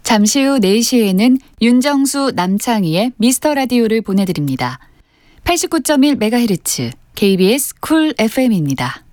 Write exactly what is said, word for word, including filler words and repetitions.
잠시 후 네 시에는 윤정수 남창희의 미스터 라디오를 보내드립니다. 팔십구 점 일 메가헤르츠 케이비에스 쿨 에프엠입니다.